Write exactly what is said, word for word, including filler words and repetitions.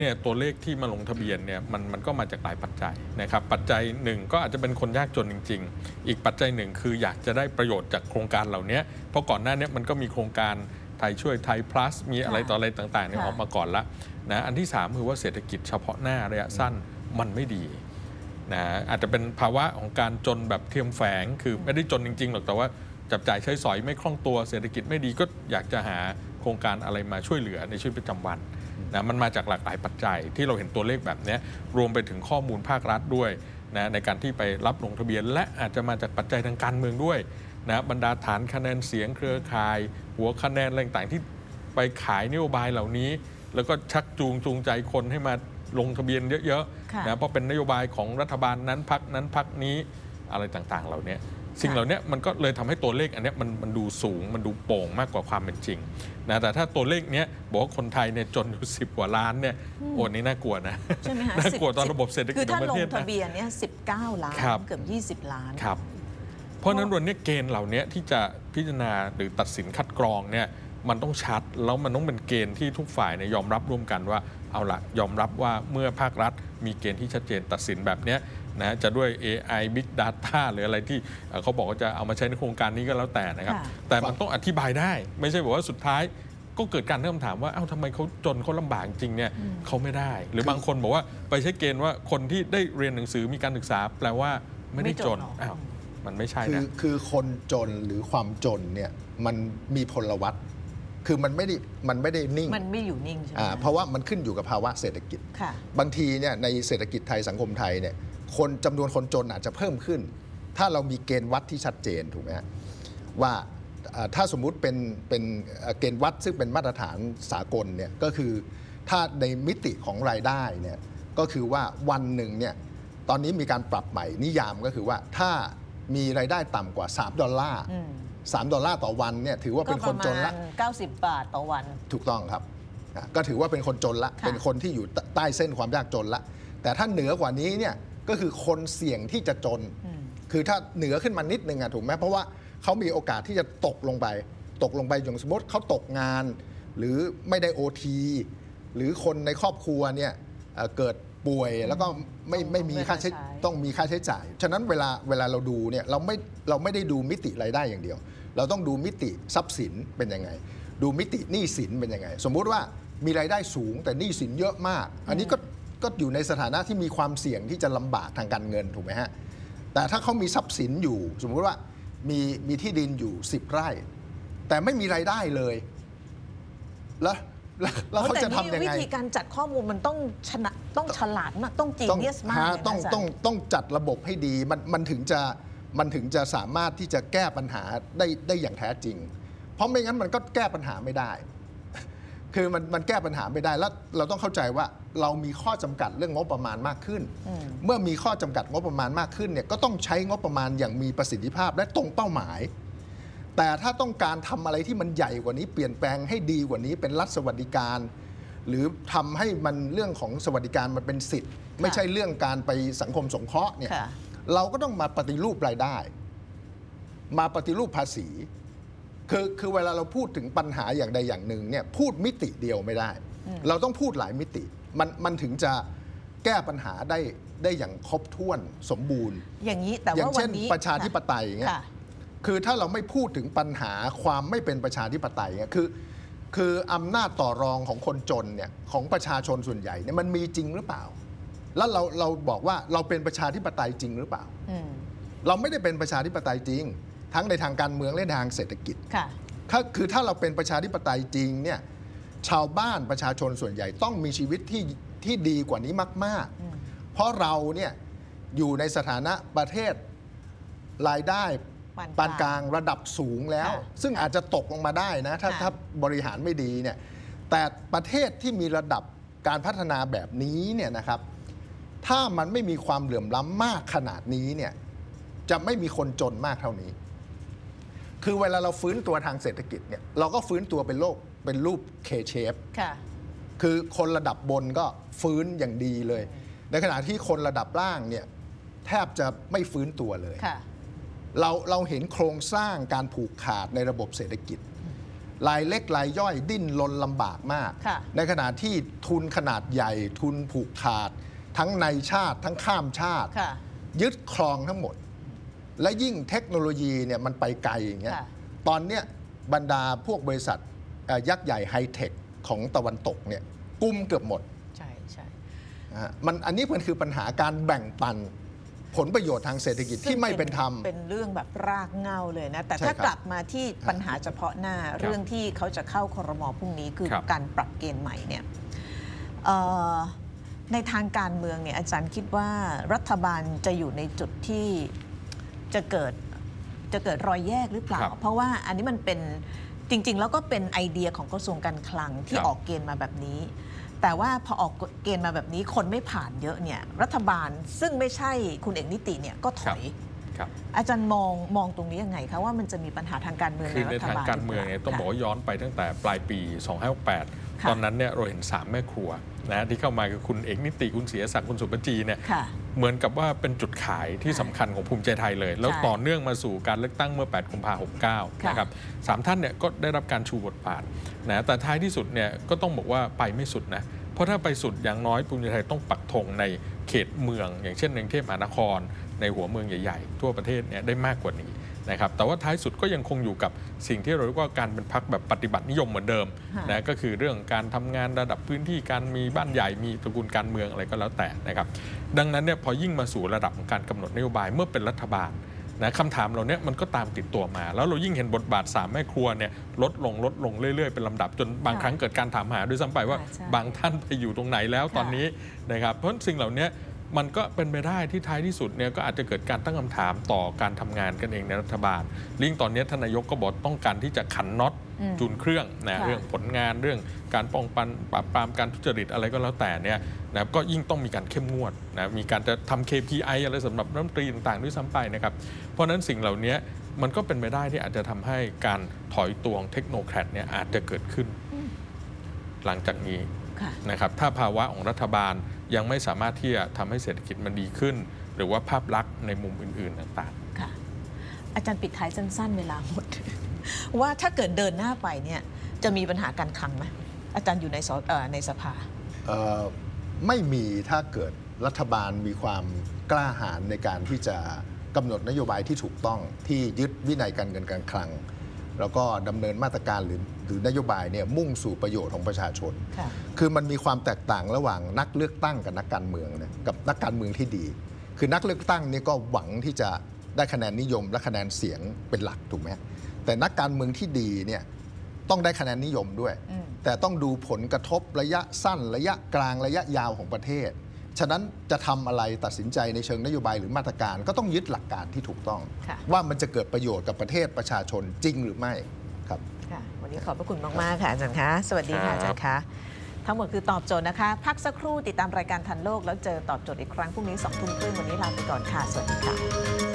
เนี่ยตัวเลขที่มาลงทะเบียนเนี่ยมันมันก็มาจากหลายปัจจัยนะครับปัจจัยหนึ่งก็อาจจะเป็นคนยากจนจริงๆอีกปัจจัยหนึ่งคืออยากจะได้ประโยชน์จากโครงการเหล่านี้เพราะก่อนหน้านี้มันก็มีโครงการไทยช่วยไทย plus มีอะไรต่ออะไรต่างๆเนี่ยออกมาก่อนละนะอันที่สามคือว่าเศรษฐกิจเฉพาะหน้าระยะสั้นมันไม่ดีนะอาจจะเป็นภาวะของการจนแบบเทียมแฝงคือไม่ได้จนจริงๆหรอกแต่ว่าจับจ่ายใช้สอยไม่คล่องตัวเศรษฐกิจไม่ดีก็อยากจะหาโครงการอะไรมาช่วยเหลือในชีวิตประจำวันนะมันมาจากหลากหลายปัจจัยที่เราเห็นตัวเลขแบบนี้รวมไปถึงข้อมูลภาครัฐด้วยนะในการที่ไปรับลงทะเบียนและอาจจะมาจากปัจจัยทางการเมืองด้วยนะบรรดาฐานคะแนนเสียงเครือข่ายหัวคะแนนอะไรต่างๆที่ไปขายนโยบายเหล่านี้แล้วก็ชักจูงจูงใจคนให้มาลงทะเบียนเยอะๆนะเพราะเป็นนโยบายของรัฐบาลนั้นพรรคนั้นพรรคนี้อะไรต่างๆเหล่านี้สิ่งเหล่านี้มันก็เลยทำให้ตัวเลขอันนี้มันมันดูสูงมันดูโป่งมากกว่าความเป็นจริงนะแต่ถ้าตัวเลขนี้บอกว่าคนไทยเนี่ยจนอยู่สิบกว่าล้านเนี่ยโอ้นี่น่ากลัวนะใช่ไหมคะน่ากลัวตอนระบบเศรษฐกิจของประเทศนะคือถ้าลงทะเบียนเนี่ยสิบเก้าล้านเกือบยี่สิบล้านครับเพราะนั้นวันนี้เกณฑ์เหล่านี้ที่จะพิจารณาหรือตัดสินคัดกรองเนี่ยมันต้องชัดแล้วมันต้องเป็นเกณฑ์ที่ทุกฝ่ายเนี่ยยอมรับร่วมกันว่าเอาละยอมรับว่าเมื่อภาครัฐมีเกณฑ์ที่ชัดเจนตัดสินแบบนี้นะจะด้วย เอ ไอ Big Data หรืออะไรที่เขาบอกว่าจะเอามาใช้ในโครงการนี้ก็แล้วแต่นะครับแต่มันต้องอธิบายได้ไม่ใช่บอกว่าสุดท้ายก็เกิดการเริ่มถามว่าเอ้าทำไมเขาจนเขาลำบากจริงเนี่ยเขาไม่ได้หรือบางคนบอกว่าไปใช้เกณฑ์ว่าคนที่ได้เรียนหนังสือมีการศึกษาแปลว่าไม่ได้จนอ้าวมันไม่ใช่นะคือคือคนจนหรือความจนเนี่ยมันมีพลวัตคือมันไม่ได้มันไม่ได้นิ่งมันไม่อยู่นิ่งใช่ไหมเพราะว่ามันขึ้นอยู่กับภาวะเศรษฐกิจบางทีเนี่ยในเศรษฐกิจไทยสังคมไทยเนี่ยคนจำนวนคนจนอาจจะเพิ่มขึ้นถ้าเรามีเกณฑ์วัดที่ชัดเจนถูกไหมฮะว่าถ้าสมมุติเป็นเป็นเกณฑ์วัดซึ่งเป็นมาตรฐานสากลเนี่ยก็คือถ้าในมิติของรายได้เนี่ยก็คือว่าวันหนึ่งเนี่ยตอนนี้มีการปรับใหม่นิยามก็คือว่าถ้ามีรายได้ต่ำกว่าสามดอลลาร์สามดอลลาร์ต่อวันเนี่ยถือว่าเป็นคนจนละเก้าสิบบาทต่อวันถูกต้องครับก็ถือว่าเป็นคนจนละเป็นคนที่อยู่ใต้เส้นความยากจนละแต่ถ้าเหนือกว่านี้เนี่ยก็คือคนเสี่ยงที่จะจนคือถ้าเหนือขึ้นมานิดนึงอะถูกไหมเพราะว่าเขามีโอกาสที่จะตกลงไปตกลงไปอย่างสมมติเขาตกงานหรือไม่ได้ โอ ที หรือคนในครอบครัวเนี่ยเกิดป่วยแล้วก็ไม่ไม่มีค่าใช้ต้องมีค่าใช้จ่ายฉะนั้นเวลาเวลาเราดูเนี่ยเราไม่เราไม่ได้ดูมิติรายได้อย่างเดียวเราต้องดูมิติทรัพย์สินเป็นยังไงดูมิติหนี้สินเป็นยังไงสมมุติว่ามีรายได้สูงแต่หนี้สินเยอะมากอันนี้ก็ก็อยู่ในสถานะที่มีความเสี่ยงที่จะลำบากทางการเงินถูกไหมฮะแต่ถ้าเขามีทรัพย์สินอยู่สมมติว่ามีมีที่ดินอยู่สิบไร่แต่ไม่มีรายได้เลยแล้วแล้วเขาจะทำยังไงวิธีการจัดข้อมูลมันต้องชนะต้องฉลาดมากต้องจีเนียสมากต้องต้องต้องจัดระบบให้ดีมันมันถึงจะมันถึงจะสามารถที่จะแก้ปัญหาได้ได้อย่างแท้จริงเพราะไม่งั้นมันก็แก้ปัญหาไม่ได้คือมันมันแก้ปัญหาไม่ได้แล้วเราต้องเข้าใจว่าเรามีข้อจำกัดเรื่องงบประมาณมากขึ้นเมื่อมีข้อจำกัดงบประมาณมากขึ้นเนี่ยก็ต้องใช้งบประมาณอย่างมีประสิทธิภาพและตรงเป้าหมายแต่ถ้าต้องการทำอะไรที่มันใหญ่กว่านี้เปลี่ยนแปลงให้ดีกว่านี้เป็นรัฐสวัสดิการหรือทำให้มันเรื่องของสวัสดิการมันเป็นสิทธิ์ไม่ใช่เรื่องการไปสังคมสงเคราะห์เนี่ยเราก็ต้องมาปฏิรูปรายได้มาปฏิรูปภาษีคือคือเวลาเราพูดถึงปัญหาอย่างใดอย่างหนึ่งเนี่ยพูดมิติเดียวไม่ได้เราต้องพูดหลายมิติมันมันถึงจะแก้ปัญหาได้ได้อย่างครบถ้วนสมบูรณ์อย่างนี้แต่ว่าอย่างเช่นประชาธิปไตยเงี้ยคือถ้าเราไม่พูดถึงปัญหาความไม่เป็นประชาธิปไตยเนี่ยคือคืออำนาจต่อรองของคนจนเนี่ยของประชาชนส่วนใหญ่เนี่ยมันมีจริงหรือเปล่าแล้วเราเราบอกว่าเราเป็นประชาธิปไตยจริงหรือเปล่าเราไม่ได้เป็นประชาธิปไตยจริงทั้งในทางการเมืองและทางเศรษฐกิจค่ะคือถ้าเราเป็นประชาธิปไตยจริงเนี่ยชาวบ้านประชาชนส่วนใหญ่ต้องมีชีวิตที่ที่ดีกว่านี้มากๆเพราะเราเนี่ยอยู่ในสถานะประเทศรายได้ปานกลางระดับสูงแล้วซึ่งอาจจะตกลงมาได้นะถ้าถ้าบริหารไม่ดีเนี่ยแต่ประเทศที่มีระดับการพัฒนาแบบนี้เนี่ยนะครับถ้ามันไม่มีความเหลื่อมล้ำมากขนาดนี้เนี่ยจะไม่มีคนจนมากเท่านี้คือเวลาเราฟื้นตัวทางเศรษฐกิจเนี่ยเราก็ฟื้นตัวเป็นโลกเป็นรูป K-shape คือคนระดับบนก็ฟื้นอย่างดีเลยในขณะที่คนระดับล่างเนี่ยแทบจะไม่ฟื้นตัวเลยเราเราเห็นโครงสร้างการผูกขาดในระบบเศรษฐกิจรายเล็กรายย่อยดิ้นรนลำบากมากค่ะในขณะที่ทุนขนาดใหญ่ทุนผูกขาด ทั้งในชาติทั้งข้ามชาติค่ะยึดครองทั้งหมด และยิ่งเทคโนโลยีเนี่ยมันไปไกลอย่างเงี้ยค่ะตอนเนี้ยบรรดาพวกบริษัทเอ่อยักษ์ใหญ่ไฮเทคของตะวันตกเนี่ยกุมเกือบหมดใช่ใช่นะฮะมันอันนี้มันคือปัญหาการแบ่งปันผลประโยชน์ทางเศรษฐกิจที่ไม่เป็นธรรมเป็นเรื่องแบบรากเหง้าเลยนะ แต่ใช่ถ้าครับกลับมาที่ปัญหาเฉพาะหน้า เรื่องที่เขาจะเข้าครม.พรุ่งนี้คือครับการปรับเกณฑ์ใหม่เนี่ยเอ่อในทางการเมืองเนี่ยอาจารย์คิดว่ารัฐบาลจะอยู่ในจุดที่จะเกิดจะเกิดรอยแยกหรือเปล่าครับเพราะว่าอันนี้มันเป็นจริง ๆ แล้วก็เป็นไอเดียของกระทรวงการคลังที่ครับออกเกณฑ์มาแบบนี้ แต่ว่าพอออกเกณฑ์มาแบบนี้คนไม่ผ่านเยอะเนี่ยรัฐบาลซึ่งไม่ใช่คุณเอกนิติเนี่ยก็ถอยครับอาจารย์มองมองตรงนี้ยังไงคะว่ามันจะมีปัญหาทางการเมืองคือในในรัฐทางบาลการเมืองเนี่ยต้องบอกว่าย้อนไปตั้งแต่ปลายปี สองพันห้าร้อยหกสิบแปดค่ะตอนนั้นเนี่ยเราเห็นสามแม่ครัวนะที่เข้ามาคือคุณเอกนิติคุณเสียศักดิ์คุณสุปจีเนี่ยค่ะเหมือนกับว่าเป็นจุดขายที่ใช่สำคัญของภูมิใจไทยเลย แล้วใช่ต่อเนื่องมาสู่การเลือกตั้งเมื่อ แปดกุมภาพันธ์ หกเก้าค่ะนะครับสามท่านเนี่ยก็ได้รับการชูบทบาทนะแต่ท้ายที่สุดเนี่ยก็ต้องบอกว่าไปไม่สุดนะเพราะถ้าไปสุดอย่างน้อยภูมิใจไทยต้องปักธงในเขตเมือง อย่างเช่นในกรุงเทพมหานครในหัวเมืองใหญ่ๆทั่วประเทศเนี่ยได้มากกว่านี้นะครับแต่ว่าท้ายสุดก็ยังคงอยู่กับสิ่งที่เราเรียกว่าการเป็นพรรคแบบปฏิบัตินิยมเหมือนเดิมค่ะนะก็คือเรื่องการทำงานระดับพื้นที่การมีบ้านใหญ่มีตระกูลการเมืองอะไรก็แล้วแต่นะครับดังนั้นเนี่ยพอยิ่งมาสู่ระดับของการกำหนดนโยบายเมื่อเป็นรัฐบาลนะคำถามเหล่านี้มันก็ตามติดตัวมา แล้วเรายิ่งเห็นบทบาทสามแม่ครัวเนี่ยลดลงลดลงเรื่อยๆเป็นลำดับจนบางค่ะครั้งเกิดการถามหาด้วยซ้ำไปว่าใช่บางท่านไปอยู่ตรงไหนแล้วตอนนี้นะครับเพราะฉะนั้นสิ่งเหล่านี้มันก็เป็นไปได้ที่ท้ายที่สุดเนี่ยก็อาจจะเกิดการตั้งคำถามต่อการทำงานกันเองในรัฐบาลลิงตอนนี้ท่านนายกก็บอกต้องการที่จะขันน็อตอืมจูนเครื่องนะค่ะเรื่องผลงานเรื่องการป้องกันปราบปรามการทุจริตอะไรก็แล้วแต่เนี่ยนะครับก็ยิ่งต้องมีการเข้มงวดนะมีการจะทำ เค พี ไอ อะไรสำหรับรัฐมนตรีต่างๆด้วยซ้ำไปนะครับเพราะฉะนั้นสิ่งเหล่านี้มันก็เป็นไปได้ที่อาจจะทำให้การถอยตัวของเทคโนแครดเนี่ยอาจจะเกิดขึ้น หลังจากนี้ค่ะนะครับถ้าภาวะของรัฐบาลยังไม่สามารถที่จะทำให้เศรษฐกิจมันดีขึ้น หรือว่าภาพลักษณ์ในมุมอื่น ๆ ต่างค่ะ อาจารย์ปิดท้ายสั้นๆ เวลาหมด ว่าถ้าเกิดเดินหน้าไปเนี่ยจะมีปัญหาการคลังไหมอาจารย์อยู่ในสเอ่อในสภาเอ่อไม่มีถ้าเกิดรัฐบาลมีความกล้าหาญในการที่จะกำหนดนโยบายที่ถูกต้องที่ยึดวินัยการเงินการคลัง แล้วก็ดำเนินมาตรการหรือหรือนโยบายเนี่ยมุ่งสู่ประโยชน์ของประชาชนค่ะคือมันมีความแตกต่างระหว่างนักเลือกตั้งกับนักการเมืองนะกับนักการเมืองที่ดี คือนักเลือกตั้งนี่ก็หวังที่จะได้คะแนนนิยมและคะแนนเสียงเป็นหลักถูกไหมแต่นักการเมืองที่ดีเนี่ยต้องได้คะแนนนิยมด้วยอืมแต่ต้องดูผลกระทบระยะสั้นระยะกลางระยะยาวของประเทศ ฉะนั้นจะทำอะไรตัดสินใจในเชิงนโยบายหรือมาตรการก็ต้องยึดหลักการที่ถูกต้องค่ะว่ามันจะเกิดประโยชน์กับประเทศประชาชนจริงหรือไม่ครับค่ะ วันนี้ขอบพระคุณมากๆค่ะอาจารย์คะ สวัสดีค่ะครับอาจารย์คะ ทั้งหมดคือตอบโจทย์นะคะ พักสักครู่ติดตามรายการทันโลกแล้วเจอตอบโจทย์อีกครั้งพรุ่งนี้สองทุ่มครึ่งวันนี้ลาไปก่อนค่ะ สวัสดีค่ะ